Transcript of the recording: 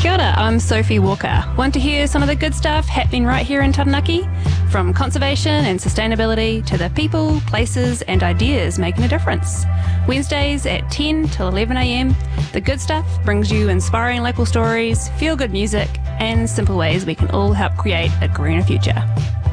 Kia ora, I'm Sophie Walker. Want to hear some of the good stuff happening right here in Taranaki? From conservation and sustainability to the people, places and ideas making a difference. Wednesdays at 10 till 11 a.m, The Good Stuff brings you inspiring local stories, feel-good music and simple ways we can all help create a greener future.